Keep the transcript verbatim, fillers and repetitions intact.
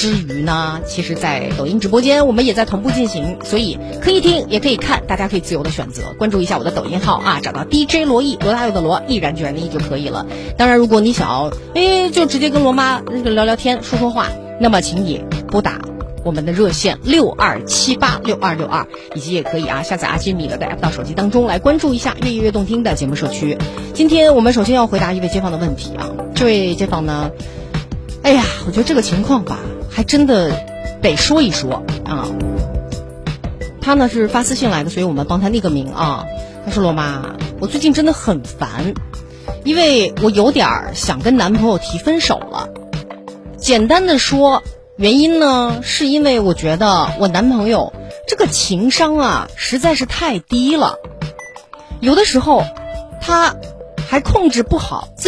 之余呢，其实在抖音直播间我们也在同步进行，所以可以听也可以看，大家可以自由的选择。关注一下我的抖音号啊，找到 D J 罗毅，罗大佑的罗，毅然决然的毅就可以了。当然如果你想要诶就直接跟罗妈那个聊聊天说说话，那么请你拨打我们的热线六二七八六二六二，以及也可以啊下载阿基米德的 app 到手机当中来关注一下越夜越动听的节目社区。今天我们首先要回答一位街坊的问题啊，这位街坊呢，哎呀，我觉得这个情况吧，还真的得说一说啊。他呢是发私信来的，所以我们帮他匿个名啊。他说：“罗妈，我最近真的很烦，因为我有点想跟男朋友提分手了。简单的说。”原因呢，是因为我觉得我男朋友这个情商啊实在是太低了，有的时候他还控制不好自己